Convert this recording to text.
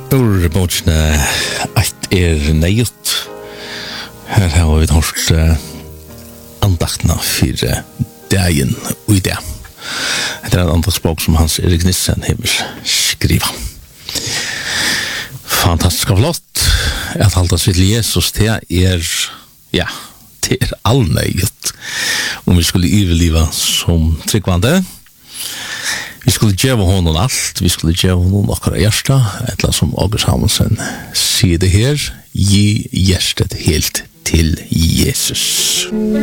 Ur botsna att nejut. Här har vi hört andaktna för dagen och i det. Det är en andagsbok som Hans Erik Nissen har skriva. Fantastiskt flott att hålla sig till Jesus. Det är allnöjt. Om vi skulle överleva som tryggvande. Vi skulle geva honom allt. Vi skulle geva honom okkara hjärta. Eller som August Hamilsen säger det här. Ge hjärtat helt till Jesus.